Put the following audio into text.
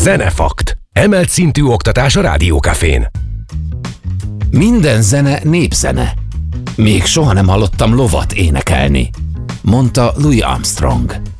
Zenefakt. Emelt szintű oktatás a Rádió Cafén. Minden zene népzene. Még soha nem hallottam lovat énekelni, mondta Louis Armstrong.